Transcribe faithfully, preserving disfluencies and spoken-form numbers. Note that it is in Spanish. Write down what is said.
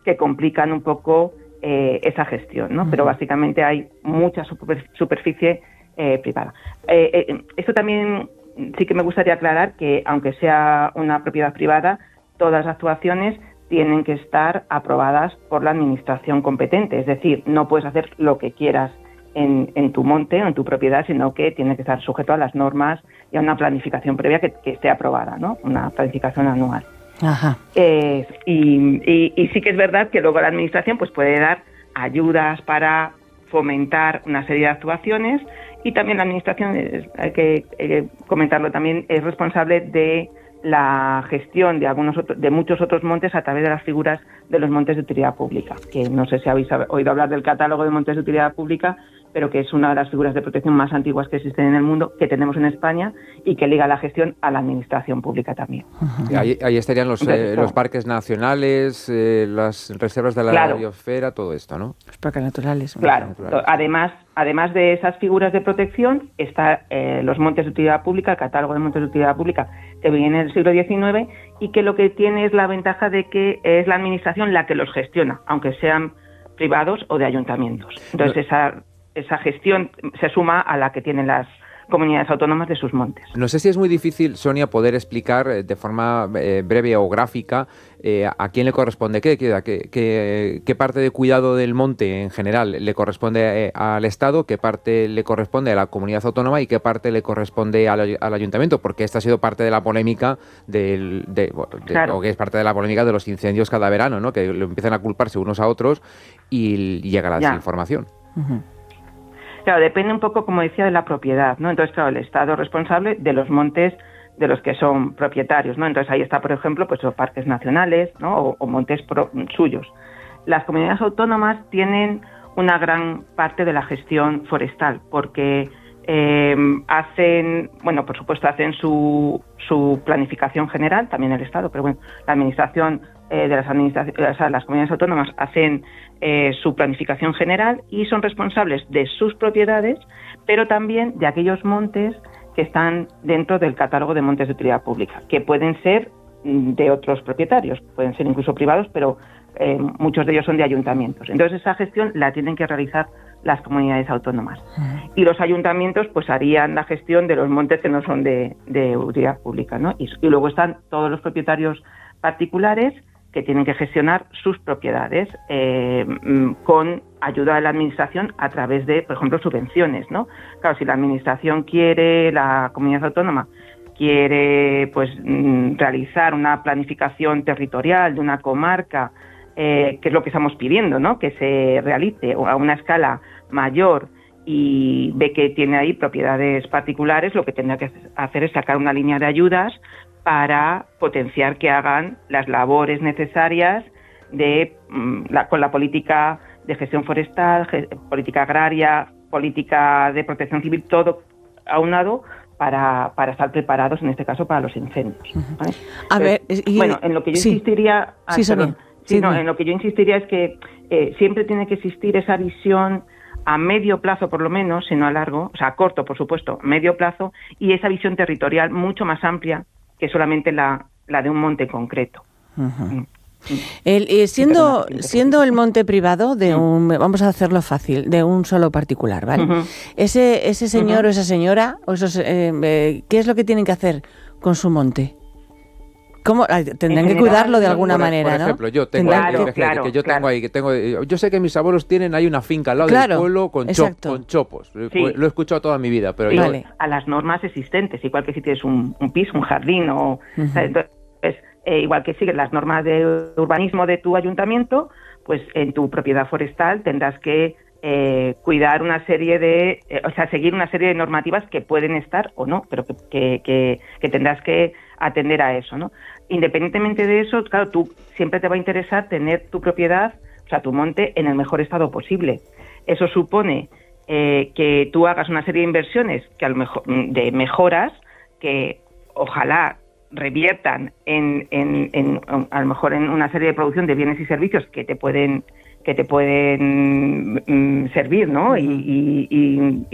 que complican un poco eh, esa gestión, ¿no? Uh-huh. Pero básicamente hay mucha super, superficie eh, privada. Eh, eh, esto también sí que me gustaría aclarar que, aunque sea una propiedad privada, todas las actuaciones tienen que estar aprobadas por la administración competente. Es decir, no puedes hacer lo que quieras en, en tu monte o en tu propiedad, sino que tiene que estar sujeto a las normas y a una planificación previa que, que esté aprobada, ¿no? Una planificación anual. Ajá. Eh, y, y, y sí que es verdad que luego la administración pues puede dar ayudas para fomentar una serie de actuaciones, y también la administración, hay que eh, comentarlo también, es responsable de la gestión de algunos otros, de muchos otros montes a través de las figuras de los montes de utilidad pública, que no sé si habéis oído hablar del catálogo de montes de utilidad pública, pero que es una de las figuras de protección más antiguas que existen en el mundo, que tenemos en España, y que liga la gestión a la administración pública también. Uh-huh. Ahí, ahí estarían los, Entonces, eh, los parques nacionales, eh, las reservas de la claro. biosfera, todo esto, ¿no? Los parques naturales. Claro. naturales. Además, además de esas figuras de protección, está eh, los montes de utilidad pública, el catálogo de montes de utilidad pública, que viene en el siglo diecinueve, y que lo que tiene es la ventaja de que es la administración la que los gestiona, aunque sean privados o de ayuntamientos. Entonces, no. esa... esa gestión se suma a la que tienen las comunidades autónomas de sus montes. No sé si es muy difícil, Sonia, poder explicar de forma eh, breve o gráfica eh, a quién le corresponde qué, qué, qué, qué parte de cuidado del monte en general le corresponde eh, al Estado, qué parte le corresponde a la comunidad autónoma y qué parte le corresponde al, al ayuntamiento, porque esta ha sido parte de la polémica del, de, de, claro. o que es parte de la polémica de los incendios cada verano, ¿no? Que lo empiezan a culparse unos a otros y, y llega la ya. desinformación. Uh-huh. Claro, depende un poco, como decía, de la propiedad, ¿no? Entonces, claro, el Estado es responsable de los montes de los que son propietarios, ¿no? Entonces, ahí está, por ejemplo, pues los parques nacionales, ¿no? O, o montes pro, suyos. Las comunidades autónomas tienen una gran parte de la gestión forestal, porque eh, hacen, bueno, por supuesto, hacen su, su planificación general, también el Estado, pero bueno, la administración eh, de las administraciones, o sea, las comunidades autónomas hacen eh, su planificación general y son responsables de sus propiedades, pero también de aquellos montes que están dentro del catálogo de montes de utilidad pública, que pueden ser de otros propietarios, pueden ser incluso privados, pero eh, muchos de ellos son de ayuntamientos. Entonces, esa gestión la tienen que realizar las comunidades autónomas. Uh-huh. Y los ayuntamientos pues harían la gestión de los montes que no son de, de utilidad pública, ¿no? Y, y luego están todos los propietarios particulares que tienen que gestionar sus propiedades eh, con ayuda de la administración a través de, por ejemplo, subvenciones, ¿no? Claro, si la administración quiere, la comunidad autónoma quiere pues realizar una planificación territorial de una comarca, eh, que es lo que estamos pidiendo, ¿no? Que se realice a una escala mayor, y ve que tiene ahí propiedades particulares, lo que tendrá que hacer es sacar una línea de ayudas para potenciar que hagan las labores necesarias de la, con la política de gestión forestal, ge, política agraria, política de protección civil, todo aunado para, para estar preparados, en este caso, para los incendios. ¿Vale? A Entonces, ver, y, bueno, en lo que yo sí, insistiría... Ah, sí, perdón, sí, sí, no, no. en lo que yo insistiría es que eh, siempre tiene que existir esa visión a medio plazo, por lo menos, si no a largo, o sea, a corto, por supuesto, medio plazo, y esa visión territorial mucho más amplia que solamente la, la de un monte concreto. Uh-huh. El, eh, siendo siendo el monte privado de un, vamos a hacerlo fácil, de un solo particular, ¿vale? Uh-huh. Ese ese señor uh-huh. o esa señora, o esos, eh, eh, ¿qué es lo que tienen que hacer con su monte? ¿Cómo? Tendrán que cuidarlo de alguna por, manera, por ¿no? ejemplo, yo tengo, claro, ahí, claro, que yo tengo claro. ahí, que tengo, yo sé que mis abuelos tienen ahí una finca al lado claro, del pueblo con, chop, con chopos. Sí. Lo he escuchado toda mi vida, pero sí, yo... Vale. A las normas existentes, igual que si tienes un, un piso, un jardín, o uh-huh. entonces, eh, igual que siguen las normas de urbanismo de tu ayuntamiento, pues en tu propiedad forestal tendrás que eh, cuidar una serie de, eh, o sea, seguir una serie de normativas que pueden estar o no, pero que, que, que, que tendrás que atender a eso, ¿no? Independientemente de eso, claro, tú siempre te va a interesar tener tu propiedad, o sea, tu monte, en el mejor estado posible. Eso supone eh, que tú hagas una serie de inversiones que a lo mejor de mejoras que ojalá reviertan en, en, en, en a lo mejor en una serie de producción de bienes y servicios que te pueden que te pueden mm, servir, ¿no? Y, y, y